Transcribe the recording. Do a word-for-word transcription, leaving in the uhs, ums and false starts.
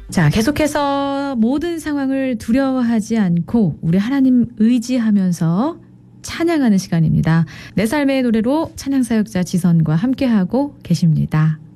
자, 계속해서 모든 상황을 두려워하지 않고 우리 하나님 의지하면서 찬양하는 시간입니다. 내 삶의 노래로 찬양사역자 지선과 함께하고 계십니다.